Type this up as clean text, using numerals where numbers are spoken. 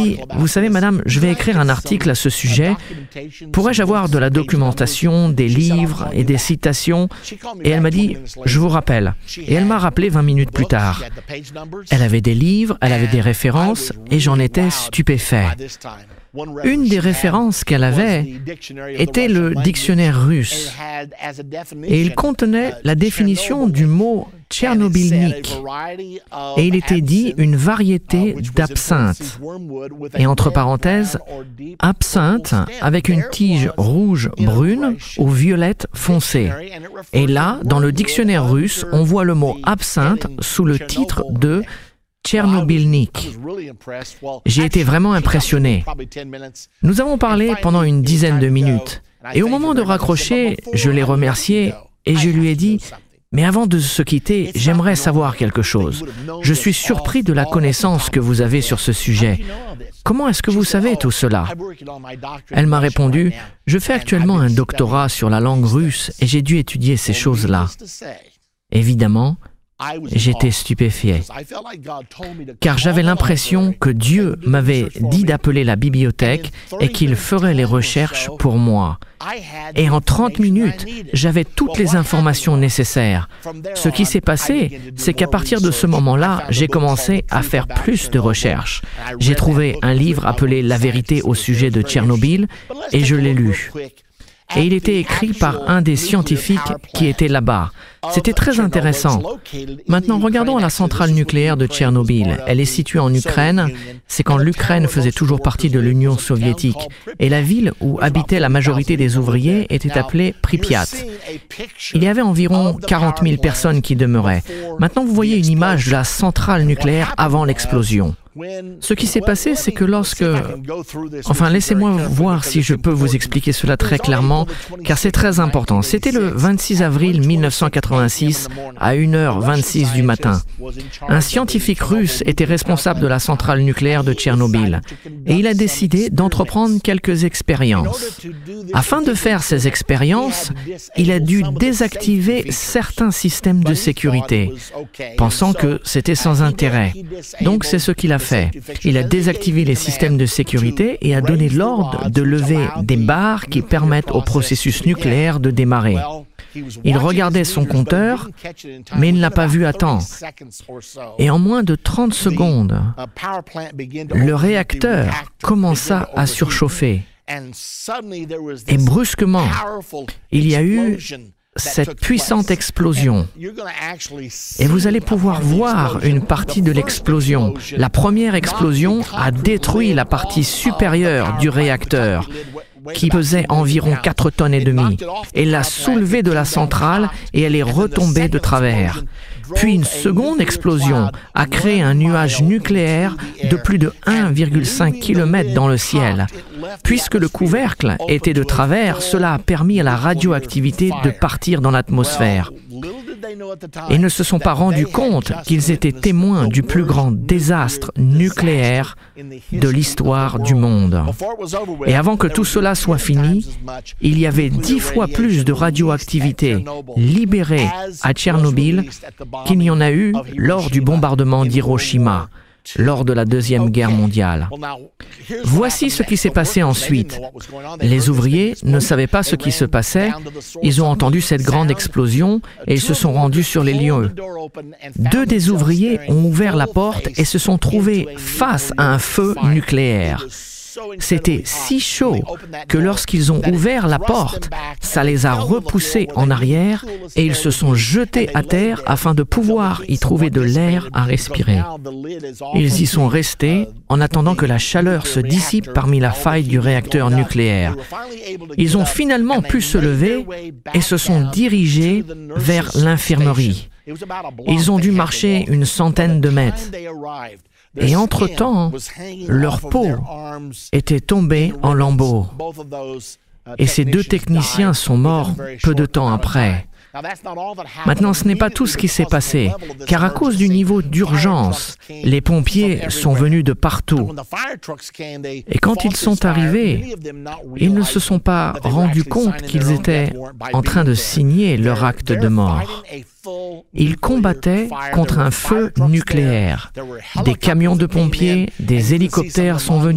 dit « Vous savez, madame, je vais écrire un article à ce sujet. Pourrais-je avoir de la documentation, des livres et des citations ?» Et elle m'a dit « Je vous rappelle. » Et elle m'a rappelé 20 minutes plus tard. Elle avait des livres, elle avait des références et j'en étais stupéfait. Une des références qu'elle avait était le dictionnaire russe et il contenait la définition du mot tchernobylnik et il était dit une variété d'absinthe et entre parenthèses absinthe avec une tige rouge brune ou violette foncée. Et là, dans le dictionnaire russe, on voit le mot absinthe sous le titre de Tchernobylnik. J'ai été vraiment impressionné. Nous avons parlé pendant une dizaine de minutes. Et au moment de raccrocher, je l'ai remercié et je lui ai dit « Mais avant de se quitter, j'aimerais savoir quelque chose. Je suis surpris de la connaissance que vous avez sur ce sujet. Comment est-ce que vous savez tout cela ?» Elle m'a répondu « Je fais actuellement un doctorat sur la langue russe et j'ai dû étudier ces choses-là. » Évidemment, j'étais stupéfait, car j'avais l'impression que Dieu m'avait dit d'appeler la bibliothèque et qu'il ferait les recherches pour moi. Et en 30 minutes, j'avais toutes les informations nécessaires. Ce qui s'est passé, c'est qu'à partir de ce moment-là, j'ai commencé à faire plus de recherches. J'ai trouvé un livre appelé « La vérité au sujet de Tchernobyl » et je l'ai lu. Et il était écrit par un des scientifiques qui était là-bas. C'était très intéressant. Maintenant, regardons la centrale nucléaire de Tchernobyl. Elle est située en Ukraine. C'est quand l'Ukraine faisait toujours partie de l'Union soviétique. Et la ville où habitait la majorité des ouvriers était appelée Pripyat. Il y avait environ 40 000 personnes qui demeuraient. Maintenant, vous voyez une image de la centrale nucléaire avant l'explosion. Ce qui s'est passé, c'est que laissez-moi voir si je peux vous expliquer cela très clairement, car c'est très important. C'était le 26 avril 1986 à 1h26 du matin. Un scientifique russe était responsable de la centrale nucléaire de Tchernobyl et il a décidé d'entreprendre quelques expériences. Afin de faire ces expériences, il a dû désactiver certains systèmes de sécurité, pensant que c'était sans intérêt. Donc c'est ce qu'il a fait. Il a désactivé les systèmes de sécurité et a donné l'ordre de lever des barres qui permettent au processus nucléaire de démarrer. Il regardait son compteur, mais il ne l'a pas vu à temps. Et en moins de 30 secondes, le réacteur commença à surchauffer. Et brusquement, il y a eu cette puissante explosion. Et vous allez pouvoir voir une partie de l'explosion. La première explosion a détruit la partie supérieure du réacteur, qui pesait environ 4,5 tonnes. Elle l'a soulevée de la centrale et elle est retombée de travers. Puis une seconde explosion a créé un nuage nucléaire de plus de 1,5 km dans le ciel. Puisque le couvercle était de travers, cela a permis à la radioactivité de partir dans l'atmosphère. Ils ne se sont pas rendus compte qu'ils étaient témoins du plus grand désastre nucléaire de l'histoire du monde. Et avant que tout cela soit fini, il y avait 10 fois plus de radioactivité libérée à Tchernobyl qu'il n'y en a eu lors du bombardement d'Hiroshima, lors de la Deuxième Guerre mondiale. Voici ce qui s'est passé ensuite. Les ouvriers ne savaient pas ce qui se passait. Ils ont entendu cette grande explosion et ils se sont rendus sur les lieux. 2 des ouvriers ont ouvert la porte et se sont trouvés face à un feu nucléaire. C'était si chaud que lorsqu'ils ont ouvert la porte, ça les a repoussés en arrière et ils se sont jetés à terre afin de pouvoir y trouver de l'air à respirer. Ils y sont restés en attendant que la chaleur se dissipe parmi la faille du réacteur nucléaire. Ils ont finalement pu se lever et se sont dirigés vers l'infirmerie. Ils ont dû marcher une centaine de mètres. Et entre-temps, leur peau était tombée en lambeaux. Et ces 2 techniciens sont morts peu de temps après. Maintenant, ce n'est pas tout ce qui s'est passé, car à cause du niveau d'urgence, les pompiers sont venus de partout. Et quand ils sont arrivés, ils ne se sont pas rendus compte qu'ils étaient en train de signer leur acte de mort. Ils combattaient contre un feu nucléaire. Des camions de pompiers, des hélicoptères sont venus